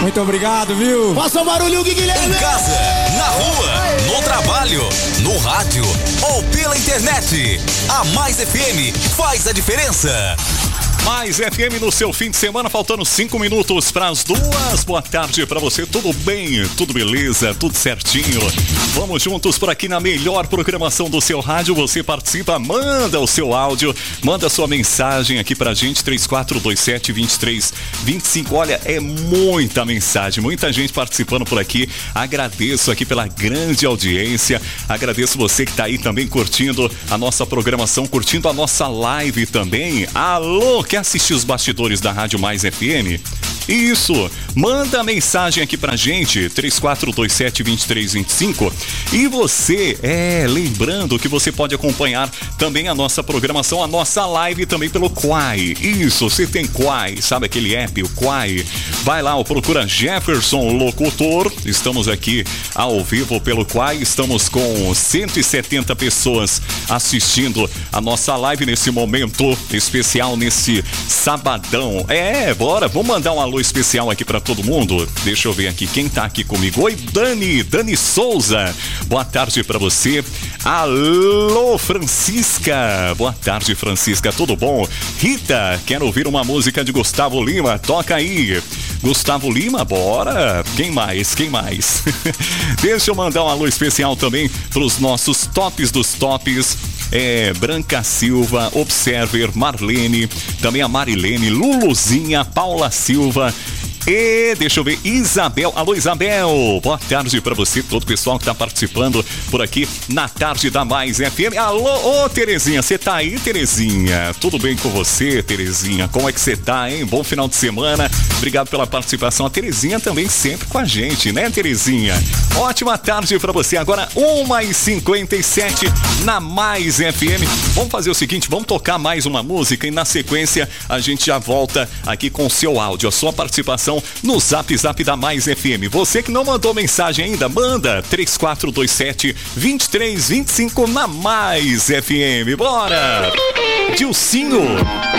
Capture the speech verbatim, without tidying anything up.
Muito obrigado, viu? Faça um barulho, Guilherme! Em casa, na rua, no trabalho, no rádio ou pela internet. A Mais F M faz a diferença. Mais F M no seu fim de semana, faltando cinco minutos para as duas. Boa tarde para você, tudo bem? Tudo beleza? Tudo certinho? Vamos juntos por aqui na melhor programação do seu rádio. Você participa, manda o seu áudio, manda a sua mensagem aqui pra gente, três quatro dois sete, dois três dois cinco. Olha, é muita mensagem, muita gente participando por aqui. Agradeço aqui pela grande audiência, agradeço você que tá aí também curtindo a nossa programação, curtindo a nossa live também. Alô, quer assistir os bastidores da Rádio Mais F M? Isso, manda mensagem aqui pra gente, três quatro dois sete, dois três dois cinco. E você, é, lembrando que você pode acompanhar também a nossa programação, a nossa live também pelo Quai. Isso, você tem Quai, sabe aquele app, o Quai? Vai lá, procura Jefferson Locutor. Estamos aqui ao vivo pelo Quai, estamos com cento e setenta pessoas assistindo a nossa live nesse momento especial, nesse sabadão. É, bora, vamos mandar um alô especial aqui pra todo mundo. Deixa eu ver aqui quem tá aqui comigo. Oi, Dani, Dani Souza. Boa tarde pra você. Alô, Francisca. Boa tarde, Francisca. Tudo bom? Rita, quero ouvir uma música de Gustavo Lima. Toca aí. Gustavo Lima, bora. Quem mais? Quem mais? Deixa eu mandar um alô especial também pros nossos tops dos tops. É, Branca Silva, Observer, Marlene, também a Marilene, Luluzinha, Paula Silva. E deixa eu ver, Isabel. Alô, Isabel, boa tarde pra você, todo o pessoal que tá participando por aqui na tarde da Mais F M. Alô, ô Terezinha, você tá aí, Terezinha? Tudo bem com você, Terezinha? Como é que você tá, hein? Bom final de semana, obrigado pela participação. A Terezinha também sempre com a gente, né, Terezinha? Ótima tarde pra você, agora uma e cinquenta e sete na Mais F M. Vamos fazer o seguinte, vamos tocar mais uma música e na sequência a gente já volta aqui com o seu áudio, a sua participação no Zap Zap da Mais F M. Você que não mandou mensagem ainda, manda três quatro dois sete, dois três dois cinco na Mais F M. Bora! Dilcinho!